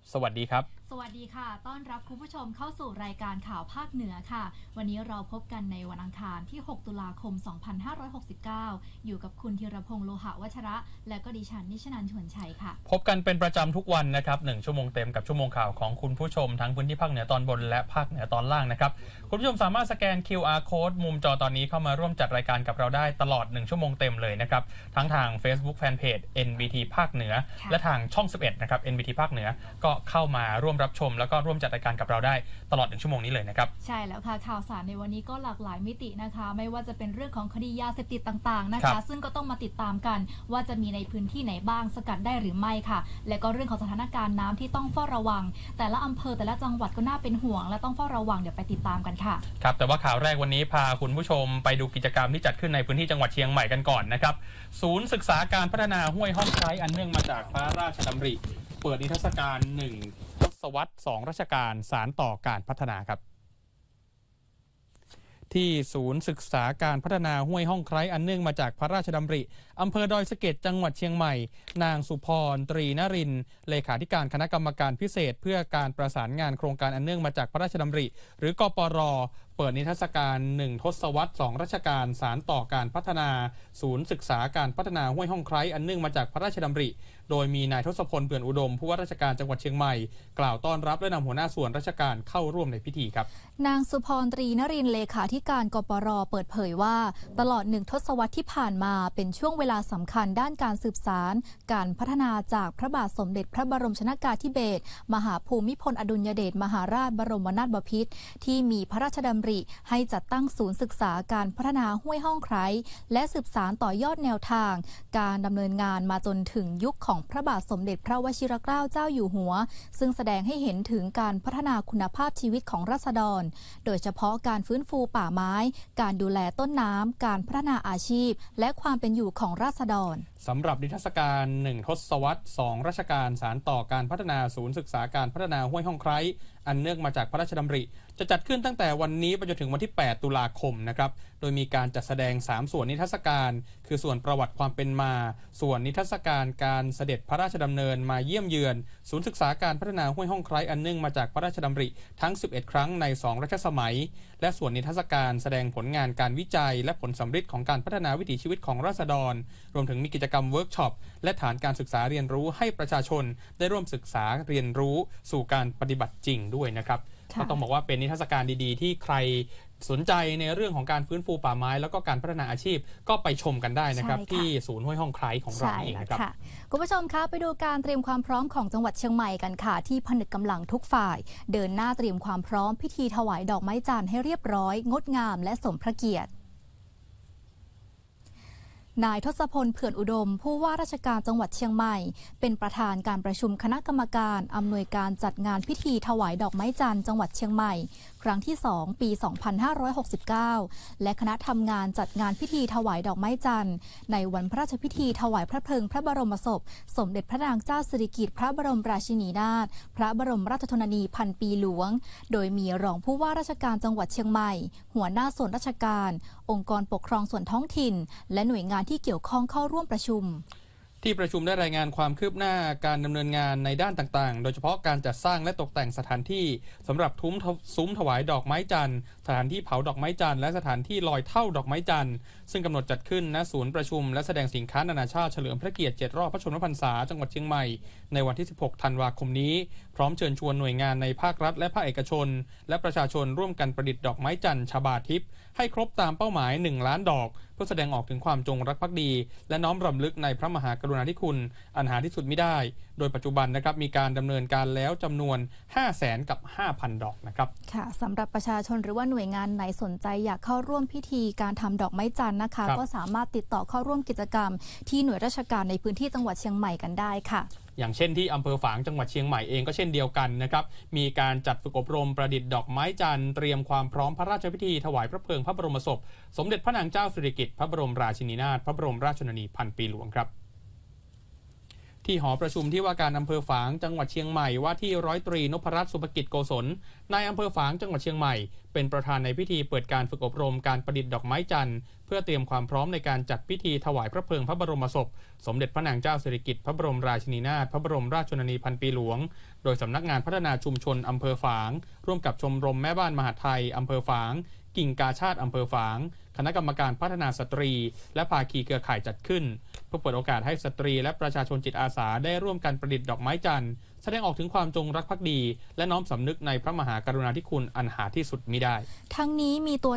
สวัสดีครับสวัสดีค่ะต้อนรับคุณผู้ชมเข้าสู่รายการข่าวภาคเหนือค่ะวันนี้เราพบกันในวันอังคารที่6ตุลาคม2569อยู่กับคุณธีรพงษ์โลหะวัชระและก็ดิฉันนิชนันท์ ชวนชัยค่ะพบกันเป็นประจำทุกวันนะครับ1ชั่วโมงเต็มกับชั่วโมงข่าวของคุณผู้ชมทั้งพื้นที่ภาคเหนือตอนบนและภาคเหนือตอนล่างนะครับคุณผู้ชมสามารถสแกน QR Code มุมจอตอนนี้เข้ามาร่วมจัดรายการกับเราได้ตลอด1ชั่วโมงเต็มเลยนะครับทั้งทาง Facebook Fanpage NBT ภาคเหนือและทางช่อง11นะครับ NBT ภาคเหนือก็เข้ามาร่วมรับชมแล้วก็ร่วมจัดรายการกับเราได้ตลอด1ชั่วโมงนี้เลยนะครับใช่แล้วค่ะข่าวสารในวันนี้ก็หลากหลายมิตินะคะไม่ว่าจะเป็นเรื่องของคดียาเสพติดต่างๆนะคะซึ่งก็ต้องมาติดตามกันว่าจะมีในพื้นที่ไหนบ้างสกัดได้หรือไม่ค่ะและก็เรื่องของสถานการณ์น้ำที่ต้องเฝ้าระวังแต่ละอำเภอแต่ละจังหวัดก็น่าเป็นห่วงและต้องเฝ้าระวังเดี๋ยวไปติดตามกันค่ะครับแต่ว่าข่าวแรกวันนี้พาคุณผู้ชมไปดูกิจกรรมที่จัดขึ้นในพื้นที่จังหวัดเชียงใหม่กันก่อนนะครับศูนย์ศึกษาการพัฒนาห้วยห้องไคร้อันเนื่องมาจากพระราชดำริเปิดนิทรรศการ1ทศวรรษ2ราชการสานต่อการพัฒนาครับที่ศูนย์ศึกษาการพัฒนาห้วยห้องไคร้อันเนื่องมาจากพระราชดำริอำเภอดอยสะเก็ดจังหวัดเชียงใหม่นางสุพรตรีนรินทร์เลขาธิการคณะกรรมการพิเศษเพื่อการประสานงานโครงการอันเนื่องมาจากพระราชดำริหรือกปร.เปิดนิทรรศการ1ทศวรรษ2ราชการสานต่อการพัฒนาศูนย์ศึกษาการพัฒนาห้วยห้องไคร้อันเนื่องมาจากพระราชดำริโดยมีนายทศพลเผื่อนอุดมผู้ว่าราชการจังหวัดเชียงใหม่กล่าวต้อนรับและนำหัวหน้าส่วนราชการเข้าร่วมในพิธีครับนางสุพรตรีนรินทร์เลขาธิการกปร.เปิดเผยว่าตลอด1ทศวรรษที่ผ่านมาเป็นช่วงเวลาสำคัญด้านการสืบสารการพัฒนาจากพระบาทสมเด็จพระบรมชนกาธิเบศรมหาภูมิพลอดุลยเดชมหาราชบรมนาถบพิตรที่มีพระราชดำริให้จัดตั้งศูนย์ศึกษาการพัฒนาห้วยห้องไคร้และสืบสารต่อยอดแนวทางการดำเนินงานมาจนถึงยุคของพระบาทสมเด็จพระวชิรเกล้าเจ้าอยู่หัวซึ่งแสดงให้เห็นถึงการพัฒนาคุณภาพชีวิตของราษฎรโดยเฉพาะการฟื้นฟูป่าไม้การดูแลต้นน้ำการพัฒนาอาชีพและความเป็นอยู่ของราษฎรสำหรับนิทรรศการ1ทศวรรษ2ราชการสานต่อการพัฒนาศูนย์ศึกษาการพัฒนาห้วยห้องไคร้อันเนื่องมาจากพระราชดำริจะจัดขึ้นตั้งแต่วันนี้ไปจนถึงวันที่8ตุลาคมนะครับโดยมีการจัดแสดง3ส่วนนิทรรศการคือส่วนประวัติความเป็นมาส่วนนิทรรศการการเสด็จพระราชดำเนินมาเยี่ยมเยือนศูนย์ศึกษาการพัฒนาห้วยห้องไคร้อันเนื่องมาจากพระราชดำริทั้ง11ครั้งใน2รัชสมัยและส่วนนิทรรศการแสดงผลงานการวิจัยและผลสำฤทธิ์ของการพัฒนาวิถีชีวิตของราษฎรรวมถึงมีกิจกรรมเวิร์กช็อปและฐานการศึกษาเรียนรู้ให้ประชาชนได้ร่วมศึกษาเรียนรู้สู่การปฏิบัติจริงด้วยนะครับก็ต้องบอกว่าเป็นนิทรรศการดีๆที่ใครสนใจในเรื่องของการฟื้นฟูป่าไม้แล้วก็การพัฒนาอาชีพก็ไปชมกันได้นะครับที่ศูนย์ห้วยห้องไคร้ของเราเองนะครับคุณผู้ชมคะไปดูการเตรียมความพร้อมของจังหวัดเชียงใหม่กันค่ะที่ผนึกกำลังทุกฝ่ายเดินหน้าเตรียมความพร้อมพิธีถวายดอกไม้จันทร์ให้เรียบร้อยงดงามและสมพระเกียรตินายทศพลเผื่อนอุดมผู้ว่าราชการจังหวัดเชียงใหม่เป็นประธานการประชุมคณะกรรมการอำนวยการจัดงานพิธีถวายดอกไม้จันทร์จังหวัดเชียงใหม่ครั้งที่2ปี2569และคณะทำงานจัดงานพิธีถวายดอกไม้จันทร์ในวันพระราชพิธีถวายพระเพลิงพระบรมศพสมเด็จพระนางเจ้าสิริกิติ์พระบรมราชินีนาถพระบรมราชชนนีพันปีหลวงโดยมีรองผู้ว่าราชการจังหวัดเชียงใหม่หัวหน้าส่วนราชการองค์กรปกครองส่วนท้องถิ่นและหน่วยงานที่เกี่ยวข้องเข้าร่วมประชุมที่ประชุมได้รายงานความคืบหน้าการดำเนินงานในด้านต่างๆโดยเฉพาะการจัดสร้างและตกแต่งสถานที่สำหรับซุ้มถวายดอกไม้จันทร์สถานที่เผาดอกไม้จันทร์และสถานที่ลอยเท่าดอกไม้จันทร์ซึ่งกำหนดจัดขึ้นณศูนย์ประชุมและแสดงสินค้านานาชาติเฉลิมพระเกียรติ7รอบพระชนมพรรษาจังหวัดเชียงใหม่ในวันที่16ธันวาคมนี้พร้อมเชิญชวนหน่วยงานในภาครัฐและภาคเอกชนและประชาชนร่วมกันประดิษฐ์ดอกไม้จันทร์ชบาทิพย์ให้ครบตามเป้าหมาย1ล้านดอกเพื่อแสดงออกถึงความจงรักภักดีและน้อมรำลึกในพระมหากรุณาธิคุณอันหาที่สุดมิได้โดยปัจจุบันนะครับมีการดำเนินการแล้วจำนวน 500,000 กับ 5,000 ดอกนะครับค่ะสำหรับประชาชนหรือว่าหน่วยงานไหนสนใจอยากเข้าร่วมพิธีการทำดอกไม้จันทร์นะคะก็สามารถติดต่อเข้าร่วมกิจกรรมที่หน่วยราชการในพื้นที่จังหวัดเชียงใหม่กันได้ค่ะอย่างเช่นที่อำเภอฝางจังหวัดเชียงใหม่เองก็เช่นเดียวกันนะครับมีการจัดฝึกอบรมประดิษฐ์ดอกไม้จันทร์เตรียมความพร้อมพระราชพิธีถวายพระเพลิงพระบรมศพสมเด็จพระนางเจ้าสิริกิติ์พระบรมราชินีนาถพระบรมราชชนนีพันปีหลวงครับทที่หอประชุมที่ว่าการอำเภอฝางจังหวัดเชียงใหม่ว่าที่ร้อยตรีนพรัตน์สุภกิจโกศลนายอำเภอฝางจังหวัดเชียงใหม่เป็นประธานในพิธีเปิดการฝึกอบรมการประดิษฐ์ดอกไม้จันทร์เพื่อเตรียมความพร้อมในการจัดพิธีถวายพระเพลิงพระบรมศพสมเด็จพระนางเจ้าสิริกิติ์พระบรมราชินีนาถพระบรมราชชนนีพันปีหลวงโดยสำนักงานพัฒนาชุมชนอำเภอฝางร่วมกับชมรมแม่บ้านมหาดไทยอำเภอฝางกิ่งกาชาติอำเภอฝางคณะกรรมการพัฒนาสตรีและภาคีเครือข่ายจัดขึ้นเพื่อเปิดโอกาสให้สตรีและประชาชนจิตอาสาได้ร่วมกันประดิษฐ์ดอกไม้จันทร์แสดงออกถึงความจงรักภักดีและน้อมสำนึกในพระมหากรุณาธิคุณอันหาที่สุดมิได้ทั้งนี้มีตัว